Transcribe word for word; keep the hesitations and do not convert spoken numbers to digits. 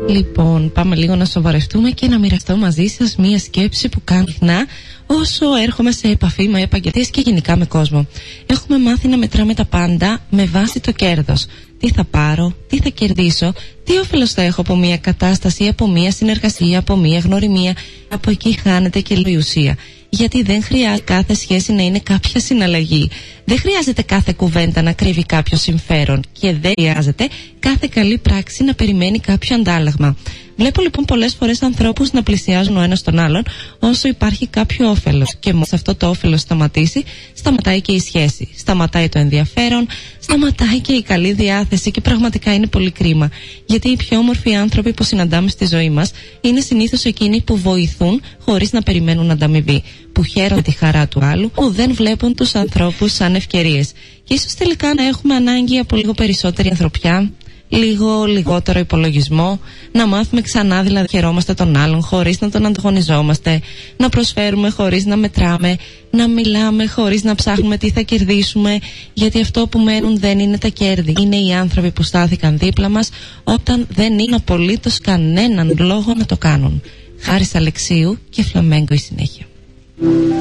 Λοιπόν, πάμε λίγο να σοβαρευτούμε και να μοιραστώ μαζί σας μία σκέψη που κάνω συχνά όσο έρχομαι σε επαφή με επαγγελματίες και γενικά με κόσμο. Έχουμε μάθει να μετράμε τα πάντα με βάση το κέρδος. Τι θα πάρω, τι θα κερδίσω, τι όφελος θα έχω από μία κατάσταση, από μία συνεργασία, από μία γνωριμία. Από εκεί χάνεται και η ουσία. Γιατί δεν χρειάζεται κάθε σχέση να είναι κάποια συναλλαγή. Δεν χρειάζεται κάθε κουβέντα να κρύβει κάποιο συμφέρον. Και δεν χρειάζεται κάθε καλή πράξη να περιμένει κάποιο αντάλλαγμα. Βλέπω λοιπόν πολλές φορές ανθρώπους να πλησιάζουν ο ένας τον άλλον όσο υπάρχει κάποιο όφελος. Και μόλις αυτό το όφελος σταματήσει, σταματάει και η σχέση. Σταματάει το ενδιαφέρον, σταματάει και η καλή διάθεση. Και πραγματικά είναι πολύ κρίμα. Γιατί οι πιο όμορφοι άνθρωποι που συναντάμε στη ζωή μας είναι συνήθως εκείνοι που βοηθούν χωρίς να περιμένουν ανταμοιβή. Που χαίρονται τη χαρά του άλλου, που δεν βλέπουν τους ανθρώπους σαν ευκαιρίες. Και ίσως τελικά να έχουμε ανάγκη από λίγο περισσότερη ανθρωπιά, λίγο λιγότερο υπολογισμό, να μάθουμε ξανά δηλαδή χαιρόμαστε τον άλλον χωρίς να τον ανταγωνιζόμαστε, να προσφέρουμε χωρίς να μετράμε, να μιλάμε χωρίς να ψάχνουμε τι θα κερδίσουμε, γιατί αυτό που μένουν δεν είναι τα κέρδη, είναι οι άνθρωποι που στάθηκαν δίπλα μας όταν δεν είναι απολύτως κανέναν λόγο να το κάνουν. Χάρης Αλεξίου και Φλαμέγκο η συνέχεια.